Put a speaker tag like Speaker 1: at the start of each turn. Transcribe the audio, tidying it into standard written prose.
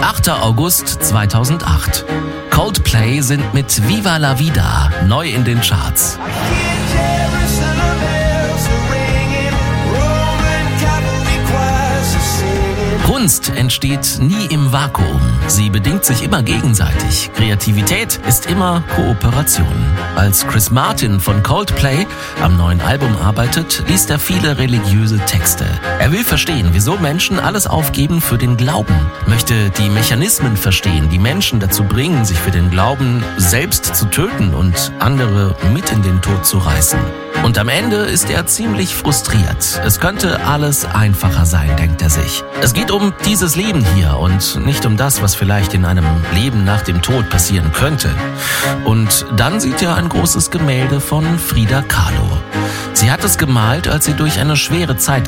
Speaker 1: 8. August 2008. Coldplay sind mit Viva la Vida neu in den Charts. Kunst entsteht nie im Vakuum. Sie bedingt sich immer gegenseitig. Kreativität ist immer Kooperation. Als Chris Martin von Coldplay am neuen Album arbeitet, liest er viele religiöse Texte. Er will verstehen, wieso Menschen alles aufgeben für den Glauben, möchte die Mechanismen verstehen, die Menschen dazu bringen, sich für den Glauben selbst zu töten und andere mit in den Tod zu reißen. Und am Ende ist er ziemlich frustriert. Es könnte alles einfacher sein, denkt er sich. Es geht um dieses Leben hier und nicht um das, was vielleicht in einem Leben nach dem Tod passieren könnte. Und dann sieht er ein großes Gemälde von Frida Kahlo. Sie hat es gemalt, als sie durch eine schwere Zeit